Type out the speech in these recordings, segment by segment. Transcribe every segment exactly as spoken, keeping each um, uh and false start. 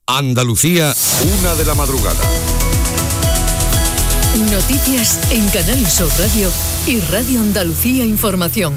Andalucía, una de la madrugada. Noticias en Canal Sur Radio y Radio Andalucía Información.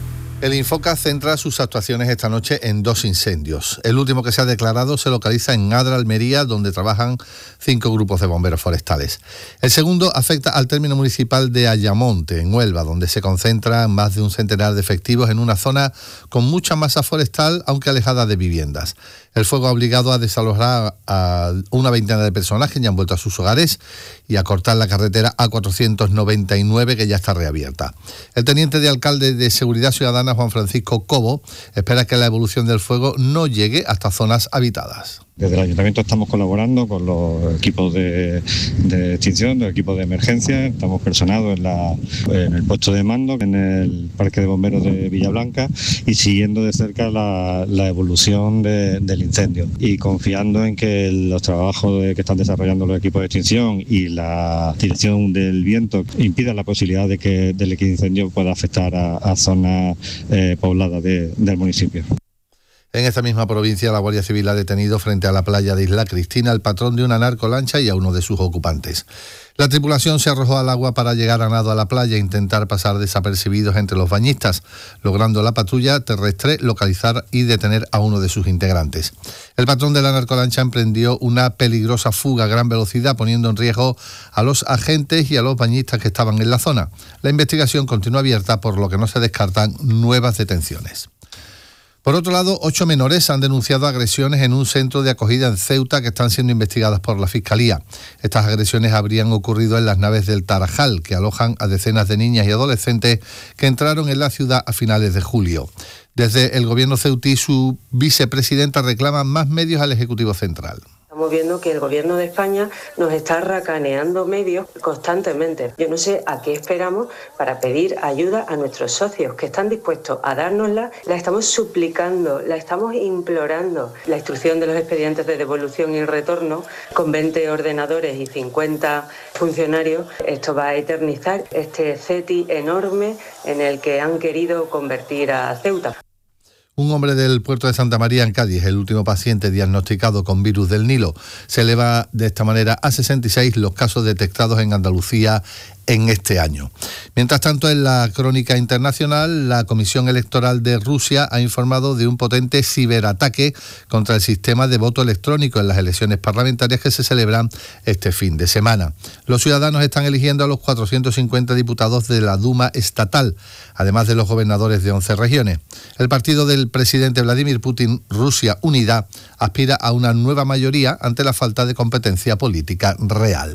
El Infoca centra sus actuaciones esta noche en dos incendios. El último que se ha declarado se localiza en Adra, Almería, donde trabajan cinco grupos de bomberos forestales. El segundo afecta al término municipal de Ayamonte, en Huelva, donde se concentran más de un centenar de efectivos en una zona con mucha masa forestal, aunque alejada de viviendas. El fuego ha obligado a desalojar a una veintena de personas que ya han vuelto a sus hogares y a cortar la carretera A cuatrocientos noventa y nueve, que ya está reabierta. El teniente de alcalde de Seguridad Ciudadana, Juan Francisco Cobo, espera que la evolución del fuego no llegue hasta zonas habitadas. Desde el Ayuntamiento estamos colaborando con los equipos de, de extinción, los equipos de emergencia. Estamos personados en, la, en el puesto de mando, en el Parque de Bomberos de Villablanca, y siguiendo de cerca la, la evolución de, del incendio. Y confiando en que los trabajos de, que están desarrollando los equipos de extinción y la dirección del viento impidan la posibilidad de que, de que el incendio pueda afectar a, a zonas eh, pobladas de, del municipio. En esta misma provincia, la Guardia Civil ha detenido frente a la playa de Isla Cristina al patrón de una narcolancha y a uno de sus ocupantes. La tripulación se arrojó al agua para llegar a nado a la playa e intentar pasar desapercibidos entre los bañistas, logrando la patrulla terrestre localizar y detener a uno de sus integrantes. El patrón de la narcolancha emprendió una peligrosa fuga a gran velocidad, poniendo en riesgo a los agentes y a los bañistas que estaban en la zona. La investigación continúa abierta, por lo que no se descartan nuevas detenciones. Por otro lado, ocho menores han denunciado agresiones en un centro de acogida en Ceuta que están siendo investigadas por la Fiscalía. Estas agresiones habrían ocurrido en las naves del Tarajal, que alojan a decenas de niñas y adolescentes que entraron en la ciudad a finales de julio. Desde el gobierno ceutí, su vicepresidenta reclama más medios al Ejecutivo Central. Estamos viendo que el gobierno de España nos está racaneando medios constantemente. Yo no sé a qué esperamos para pedir ayuda a nuestros socios que están dispuestos a dárnosla. La estamos suplicando, la estamos implorando. La instrucción de los expedientes de devolución y retorno con veinte ordenadores y cincuenta funcionarios, esto va a eternizar este CETI enorme en el que han querido convertir a Ceuta. Un hombre del puerto de Santa María en Cádiz, el último paciente diagnosticado con virus del Nilo. Se eleva de esta manera a sesenta y seis los casos detectados en Andalucía en este año. Mientras tanto, en la crónica internacional, la Comisión Electoral de Rusia ha informado de un potente ciberataque contra el sistema de voto electrónico en las elecciones parlamentarias que se celebran este fin de semana. Los ciudadanos están eligiendo a los cuatrocientos cincuenta diputados de la Duma estatal, además de los gobernadores de once regiones. El partido del presidente Vladimir Putin, Rusia Unida, aspira a una nueva mayoría ante la falta de competencia política real.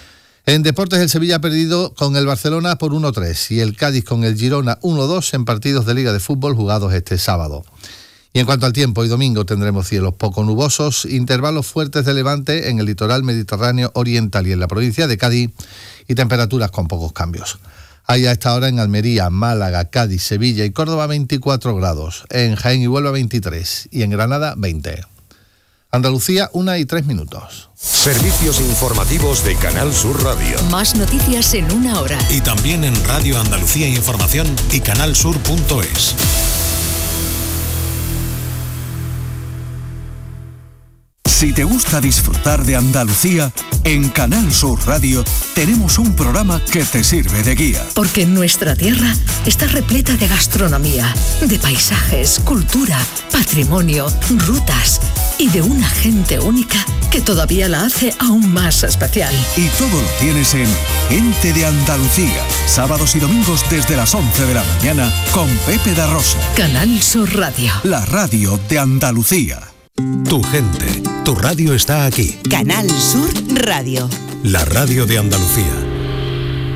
En deportes, el Sevilla ha perdido con el Barcelona por uno tres y el Cádiz con el Girona uno dos en partidos de Liga de Fútbol jugados este sábado. Y en cuanto al tiempo, hoy domingo tendremos cielos poco nubosos, intervalos fuertes de levante en el litoral mediterráneo oriental y en la provincia de Cádiz, y temperaturas con pocos cambios. Hay a esta hora en Almería, Málaga, Cádiz, Sevilla y Córdoba veinticuatro grados, en Jaén y Huelva veintitrés y en Granada veinte. Andalucía, una y tres minutos. Servicios informativos de Canal Sur Radio. Más noticias en una hora. Y también en Radio Andalucía Información y canalsur punto es. Si te gusta disfrutar de Andalucía, en Canal Sur Radio tenemos un programa que te sirve de guía. Porque nuestra tierra está repleta de gastronomía, de paisajes, cultura, patrimonio, rutas y de una gente única que todavía la hace aún más especial. Y todo lo tienes en Gente de Andalucía, sábados y domingos desde las once de la mañana con Pepe da Rosa. Canal Sur Radio. La radio de Andalucía. Tu gente, tu radio está aquí. Canal Sur Radio. La radio de Andalucía.